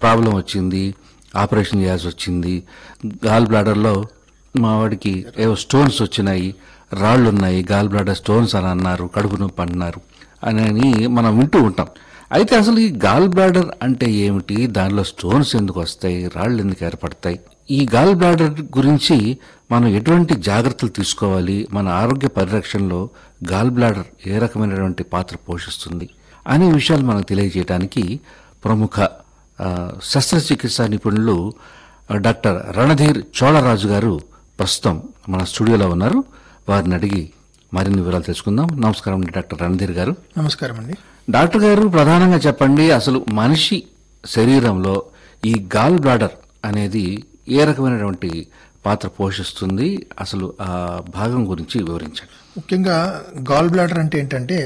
Problem వచ్చింది, operation చేయాల్సి వచ్చింది, గాల్ బ్లాడర్లో మా వాడికి ఏవో స్టోన్స్ వచ్చినాయి, రాళ్ళు ఉన్నాయి, గాల్ బ్లాడర్ స్టోన్స్ అని అన్నారు, కడుపు నొప్పి అన్నారు అని మనం వింటూ ఉంటాం. అయితే అసలు ఈ గాల్ బ్లాడర్ అంటే ఏమిటి, దానిలో స్టోన్స్ ఎందుకు వస్తాయి, రాళ్ళు ఎందుకు ఏర్పడతాయి, ఈ గాల్ బ్లాడర్ గురించి మనం ఎటువంటి జాగ్రత్తలు తీసుకోవాలి, మన ఆరోగ్య పరిరక్షణలో గాల్ బ్లాడర్ ఏ రకమైనటువంటి పాత్ర పోషిస్తుంది అనే విషయాలు మనకు తెలియజేయడానికి ప్రముఖ శస్త్రచికిత్సా నిపుణులు డాక్టర్ రణధీర్ చోళరాజు గారు ప్రస్తుతం మన స్టూడియోలో ఉన్నారు. వారిని అడిగి మరిన్ని వివరాలు తెలుసుకుందాం. నమస్కారం అండి డాక్టర్ రణధీర్ గారు. నమస్కారం అండి. డాక్టర్ గారు, ప్రధానంగా చెప్పండి, అసలు మనిషి శరీరంలో ఈ గాల్ బ్లాడర్ అనేది ఏ రకమైనటువంటి పాత్ర పోషిస్తుంది, అసలు ఆ భాగం గురించి వివరించండి. ముఖ్యంగా గాల్ బ్లాడర్ అంటే ఏంటంటే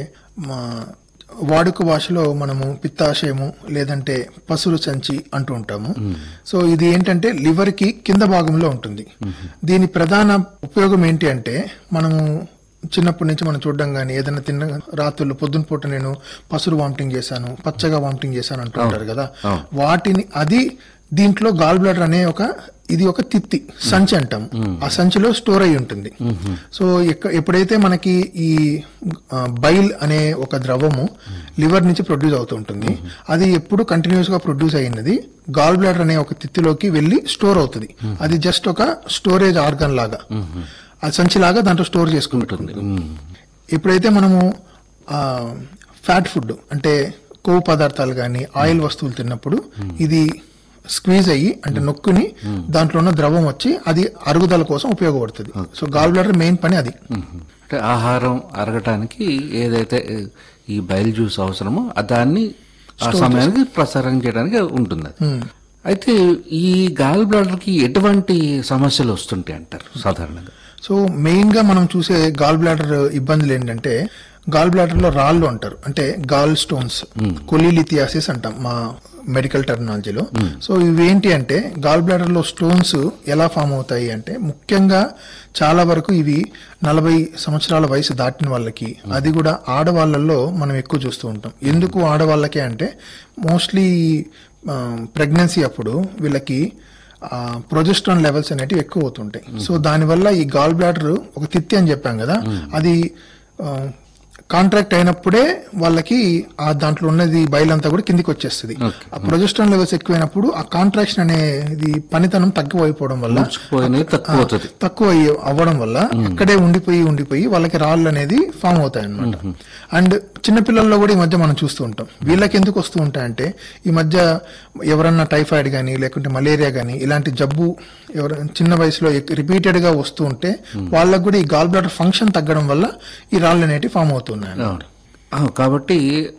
వాడుక భాషలో మనము పిత్తాశయము లేదంటే పసురు సంచి అంటూ ఉంటాము. సో ఇది ఏంటంటే లివర్ కి కింద భాగంలో ఉంటుంది. దీని ప్రధాన ఉపయోగం ఏంటి అంటే మనము చిన్నప్పటి నుంచి మనం చూడడం కానీ ఏదైనా తిన్న రాత్రులు పొద్దున పూట నేను పసురు వామిటింగ్ చేశాను, పచ్చగా వామిటింగ్ చేశాను అంటూ ఉంటారు కదా, వాటిని అది దీంట్లో గాల్ బ్లాడర్ అనే ఇది ఒక తిత్తి సంచి అంటాం. ఆ సంచిలో స్టోర్ అయి ఉంటుంది. సో ఎప్పుడైతే మనకి ఈ బైల్ అనే ఒక ద్రవము లివర్ నుంచి ప్రొడ్యూస్ అవుతూ ఉంటుంది, అది ఎప్పుడు కంటిన్యూస్ గా ప్రొడ్యూస్ అయినది గాల్ బ్లాడర్ అనే ఒక తిత్తిలోకి వెళ్లి స్టోర్ అవుతుంది. అది జస్ట్ ఒక స్టోరేజ్ ఆర్గన్ లాగా, ఆ సంచి లాగా దాంట్లో స్టోర్ చేసుకుంటుంది. ఎప్పుడైతే మనము ఫ్యాట్ ఫుడ్ అంటే కొవ్వు పదార్థాలు కానీ ఆయిల్ వస్తువులు తిన్నప్పుడు ఇది స్క్వీజ్ అయ్యి అంటే నొక్కుని దాంట్లో ఉన్న ద్రవం వచ్చి అది అరుగుదల కోసం ఉపయోగపడుతుంది. సో గాల్ బ్లాడర్ మెయిన్ పని అది. అంటే ఆహారం అరగటానికి ఏదైతే ఈ బైల్ జ్యూస్ అవసరమో దాన్ని ఆ సమయానికి ప్రసారం చేయడానికి ఉంటుంది. అయితే ఈ గాల్ బ్లాడర్ కి ఎటువంటి సమస్యలు వస్తుంటాయి అంటారు సాధారణంగా? సో మెయిన్ గా మనం చూసే గాల్ బ్లాడర్ ఇబ్బందులు ఏంటంటే గాల్ బ్లాడర్ లో రాళ్ళు అంటారు, అంటే గాల్ స్టోన్స్, కొలీలిథియాసిస్ అంటాం మా మెడికల్ టెర్మినాలజీలో. సో ఇవేంటి అంటే గాల్ బ్లాడర్ లో స్టోన్స్ ఎలా ఫామ్ అవుతాయి అంటే ముఖ్యంగా చాలా వరకు ఇవి 40 సంవత్సరాల వయసు దాటిన వాళ్ళకి, అది కూడా ఆడవాళ్లలో మనం ఎక్కువ చూస్తూ ఉంటాం. ఎందుకు ఆడవాళ్ళకే అంటే మోస్ట్లీ ప్రెగ్నెన్సీ అప్పుడు వీళ్ళకి ప్రొజెస్ట్రాన్ లెవెల్స్ అనేటివి ఎక్కువ అవుతుంటాయి. సో దానివల్ల ఈ గాల్ బ్లాడర్ ఒక తిత్తి అని చెప్పాం కదా, అది కాంట్రాక్ట్ అయినప్పుడే వాళ్ళకి ఆ దాంట్లో ఉన్నది బయలంతా కూడా కిందికి వచ్చేస్తుంది. ఆ ప్రొజెస్ట్రాన్ లెవెల్స్ ఎక్కువైనప్పుడు ఆ కాంట్రాక్షన్ అనేది పనితనం తక్కువైపోవడం వల్ల తక్కువ అవ్వడం వల్ల అక్కడే ఉండిపోయి వాళ్ళకి రాళ్ళు అనేది ఫామ్ అవుతాయి అన్నమాట. అండ్ చిన్నపిల్లల్లో కూడా ఈ మధ్య మనం చూస్తూ ఉంటాం. వీళ్ళకి ఎందుకు వస్తూ ఉంటాయంటే ఈ మధ్య ఎవరన్నా టైఫాయిడ్ గానీ లేకుంటే మలేరియా గానీ ఇలాంటి జబ్బు చిన్న వయసులో రిపీటెడ్ గా వస్తూ ఉంటే వాళ్ళకు కూడా ఈ గాల్ బ్లాడర్ ఫంక్షన్ తగ్గడం వల్ల ఈ రాళ్ళు అనేవి ఫామ్ అవుతున్నాయి. కాబట్టి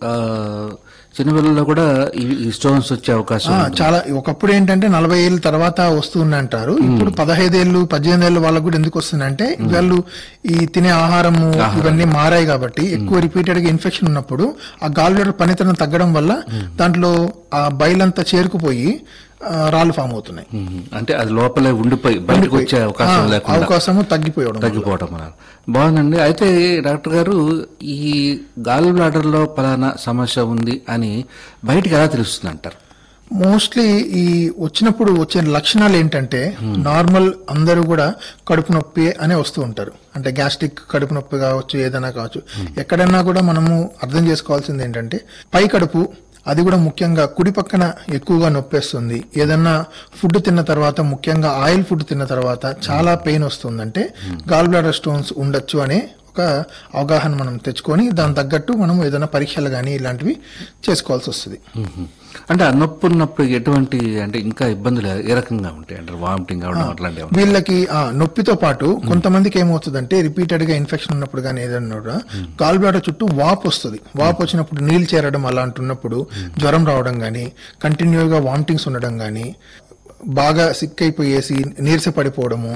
చిన్నపిల్లల్లో కూడా ఈ స్టోన్స్ వచ్చే అవకాశం చాలా. ఒకప్పుడు ఏంటంటే 40 ఏళ్ళ తర్వాత వస్తుందంటారు, ఇప్పుడు 15 ఏళ్ళు 18 ఏళ్ళు వాళ్ళకు కూడా ఎందుకు వస్తుందంటే వాళ్ళు ఈ తినే ఆహారము ఇవన్నీ మారాయి కాబట్టి ఎక్కువ రిపీటెడ్ గా ఇన్ఫెక్షన్ ఉన్నప్పుడు ఆ గాల్ బ్లాడర్ పనితనం తగ్గడం వల్ల దాంట్లో ఆ బయలంతా చేరుకుపోయి రాళ్ళు ఫామ్ అవుతున్నాయి. అంటే అది లోపలే ఉండిపోయి బయటకు వచ్చే అవకాశం తగ్గిపోవడం. బాగుందండి. అయితే డాక్టర్ గారు, ఈ గాల్ బ్లాడర్ లో పలానా సమస్య ఉంది అని బయటకు ఎలా తెలుస్తుంది అంటారు? మోస్ట్లీ ఈ వచ్చినప్పుడు వచ్చే లక్షణాలు ఏంటంటే నార్మల్ అందరూ కూడా కడుపు నొప్పి అనే వస్తూ ఉంటారు. అంటే గ్యాస్ట్రిక్ కడుపు నొప్పి కావచ్చు, ఏదైనా కావచ్చు. ఎక్కడన్నా కూడా మనము అర్థం చేసుకోవాల్సింది ఏంటంటే పై కడుపు, అది కూడా ముఖ్యంగా కుడి పక్కన ఎక్కువగా నొప్పేస్తుంది. ఏదన్నా ఫుడ్ తిన్న తర్వాత, ముఖ్యంగా ఆయిల్ ఫుడ్ తిన్న తర్వాత చాలా పెయిన్ వస్తుందంటే గాల్ బ్లాడర్ స్టోన్స్ ఉండొచ్చు అనే ఒక అవగాహన మనం తెచ్చుకొని దాని తగ్గట్టు మనం ఏదైనా పరీక్షలు కానీ ఇలాంటివి చేసుకోవాల్సి వస్తుంది. అంటే ఆ నొప్పి ఉన్నప్పుడు ఎటువంటి అంటే ఇంకా ఇబ్బందులు ఏ రకంగా ఉంటాయి అంటే వామిటింగ్ అవడం అట్లాంటివి? వీళ్ళకి నొప్పితో పాటు కొంతమందికి ఏమవుతుందంటే రిపీటెడ్ గా ఇన్ఫెక్షన్ ఉన్నప్పుడు కానీ ఏదైనా కూడా గాల్ బ్లాడర్ చుట్టూ వాపు వస్తుంది. వాపు వచ్చినప్పుడు నీళ్ళు చేరడం అలాంటి ఉన్నప్పుడు జ్వరం రావడం కానీ, కంటిన్యూగా వామిటింగ్స్ ఉండడం కానీ, బాగా సిక్ అయిపోయేసి నీరస పడిపోవడము,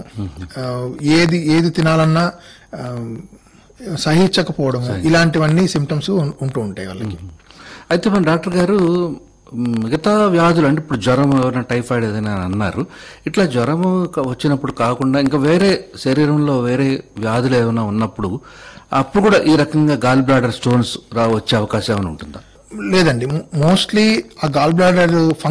ఏది తినాలన్నా సహించకపోవడము, ఇలాంటివన్నీ సిమ్టమ్స్ ఉంటూ ఉంటాయి వాళ్ళకి. అయితే మన డాక్టర్ గారు, మిగతా వ్యాధులు అంటే ఇప్పుడు జ్వరం ఏమైనా టైఫాయిడ్ ఏదైనా అన్నారు, ఇట్లా జ్వరము వచ్చినప్పుడు కాకుండా ఇంకా వేరే శరీరంలో వేరే వ్యాధులు ఏమైనా ఉన్నప్పుడు అప్పుడు కూడా ఈ రకంగా గాల్ బ్లాడర్ స్టోన్స్ వచ్చే అవకాశం ఏమైనా ఉంటుందా? లేదండి. మోస్ట్లీ ఆ గాల్ బ్లాడర్